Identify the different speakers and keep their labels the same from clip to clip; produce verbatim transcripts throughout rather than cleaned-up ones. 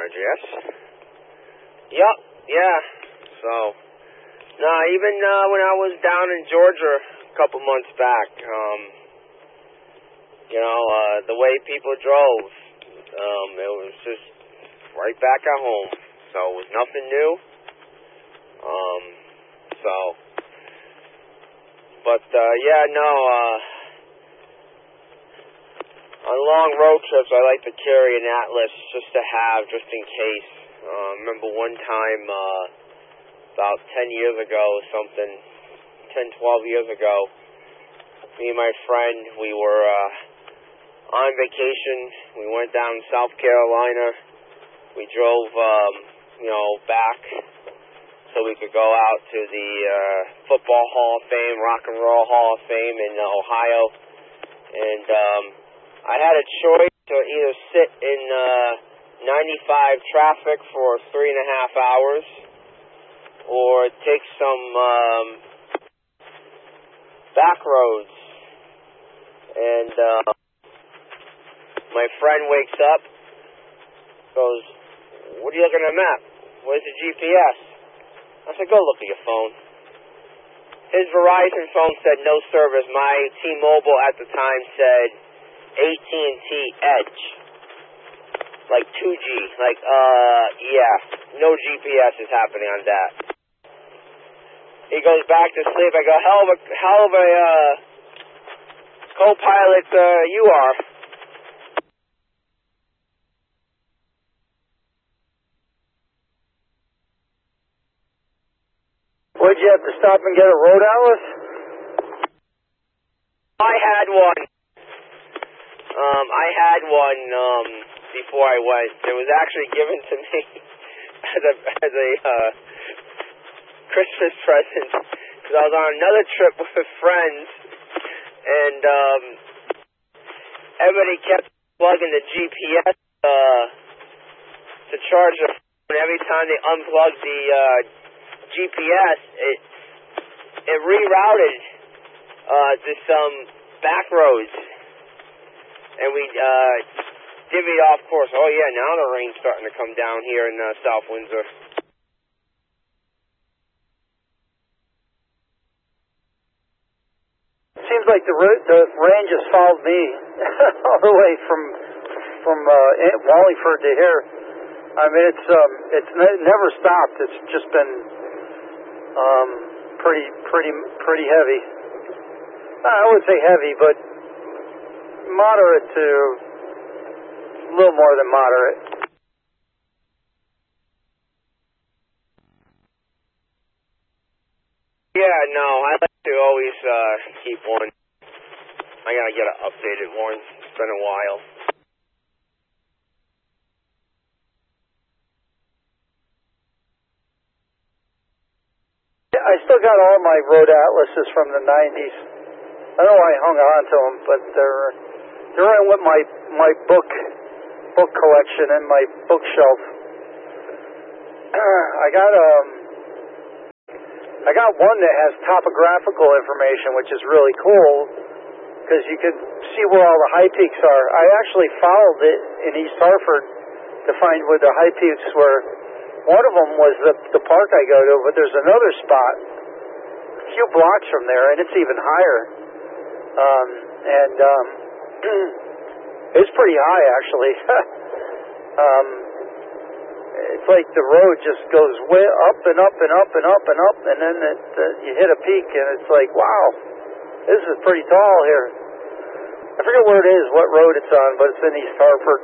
Speaker 1: R J S. Yup, yeah. So, nah, even uh, when I was down in Georgia a couple months back, um, you know, uh, the way people drove, um, it was just right back at home. So it was nothing new. Um, so, but uh, yeah, no. Uh, on long road trips, I like to carry an atlas just to have, just in case. Uh, remember one time, uh, about ten years ago, or something, ten, twelve years ago, me and my friend, we were uh, on vacation. We went down to South Carolina. We drove, um, you know, back so we could go out to the uh, Football Hall of Fame, Rock and Roll Hall of Fame in uh, Ohio. And um, I had a choice to either sit in uh, ninety-five traffic for three and a half hours or take some um, back roads. And uh, my friend wakes up, goes, "What are you looking at the map? Where's the G P S?" I said, "Go look at your phone." His Verizon phone said no service. My T-Mobile at the time said A T and T Edge. Like two G. Like, uh, yeah. No G P S is happening on that. He goes back to sleep. I go, hell of a, hell of a, uh, co-pilot, uh, you are.
Speaker 2: Would you have to stop and get a road atlas?
Speaker 1: I had one. Um, I had one um, before I went. It was actually given to me as a as a uh, Christmas present because I was on another trip with friends, and um, everybody kept plugging the G P S uh, to charge the phone. Every time they unplugged the uh, G P S, it it rerouted uh, to some back roads, and we uh, divvied off course. Oh yeah, now the rain's starting to come down here in uh, South Windsor.
Speaker 2: Seems like the the rain just followed me all the way from from uh, Wallingford to here. I mean, it's um, it's ne- never stopped. It's just been um, pretty pretty pretty heavy. I wouldn't say heavy, but moderate to a little more than moderate.
Speaker 1: Yeah, no, I like to always uh, keep one. I gotta get an updated one. It's been a while.
Speaker 2: I still got all my road atlases from the nineties. I don't know why I hung on to them, but they're they're in with my my book book collection and my bookshelf. I got um I got one that has topographical information, which is really cool because you can see where all the high peaks are. I actually followed it in East Hartford to find where the high peaks were. One of them was the the park I go to, but there's another spot a few blocks from there, and it's even higher. Um, and um, it's pretty high, actually. um, it's like the road just goes way up and up and up and up and up, and then it, uh, you hit a peak, and it's like, wow, this is pretty tall here. I forget where it is, what road it's on, but it's in East Hartford.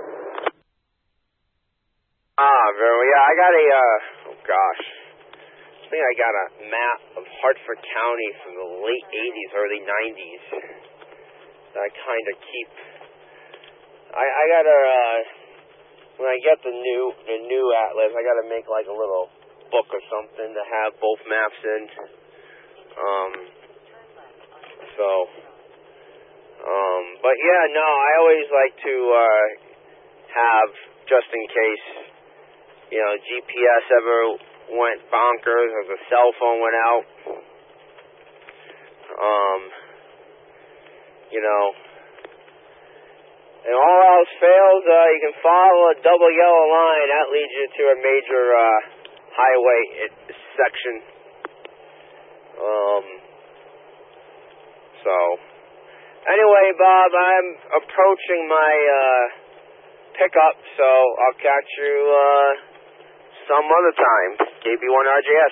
Speaker 1: Ah, very, yeah, I got a, uh, oh gosh, I think I got a map of Hartford County from the late eighties, early nineties that I kind of keep. I, I gotta, uh, when I get the new, the new atlas, I gotta make like a little book or something to have both maps in. Um, so, um, but yeah, no, I always like to, uh, have, just in case, you know, G P S ever went bonkers or the cell phone went out. Um, you know, And all else fails, uh, you can follow a double yellow line. That leads you to a major uh, highway section. Um, so, anyway, Bob, I'm approaching my uh, pickup, so I'll catch you uh, some other time. K B one R J S.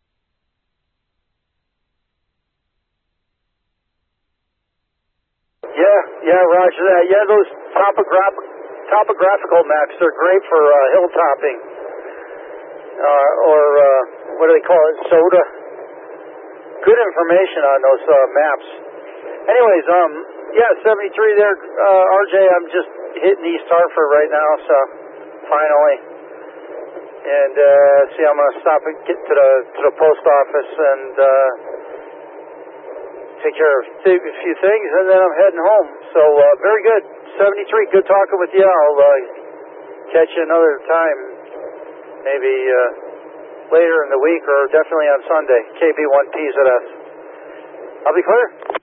Speaker 2: Yeah, yeah, roger that. Yeah, those topograph- topographical maps, they're great for uh, hill topping. Uh, or, uh, what do they call it, soda? Good information on those uh, maps. Anyways, um, yeah, seventy-three there, uh, R J, I'm just hitting East Hartford right now, so, finally. And, uh, see, I'm going to stop and get to the, to the post office and, uh, take care of th- a few things, and then I'm heading home. So, uh, very good. seventy-three, good talking with you. I'll uh, catch you another time, maybe uh, later in the week or definitely on Sunday. K B one P Z S. I'll be clear.